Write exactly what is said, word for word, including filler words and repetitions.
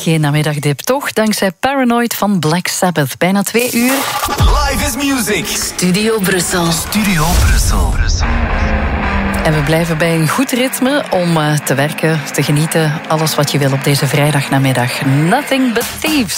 geen namiddagdip, toch? Dankzij Paranoid van Black Sabbath. Bijna twee uur. Live is music. Studio Brussel. Studio Brussel. Brussel. En we blijven bij een goed ritme om uh, te werken, te genieten. Alles wat je wil op deze vrijdagnamiddag. Nothing but thieves.